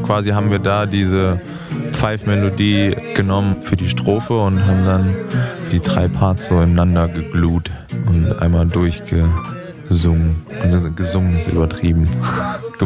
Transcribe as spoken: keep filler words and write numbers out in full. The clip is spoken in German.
quasi haben wir da diese Pfeifmelodie genommen für die Strophe und haben dann die drei Parts so ineinander geglut und einmal durchgesungen. Also gesungen ist übertrieben.